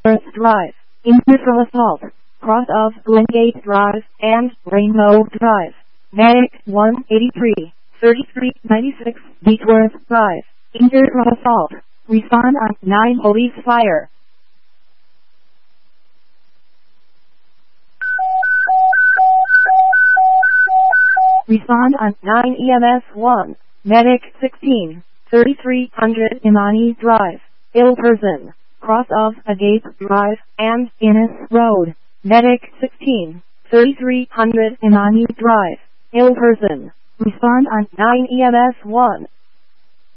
Deatworth Drive, Ingersoll Assault, cross of Glengate Drive and Rainbow Drive. Medic 183, 3396, Deatworth Drive, Ingersoll Assault. Respond on 9 police fire. Respond on 9 EMS 1, Medic 16, 3300 Imani Drive, ill person, cross of Agape Drive and Innes Road. Medic 16, 3300 Imani Drive, ill person. Respond on 9 EMS 1.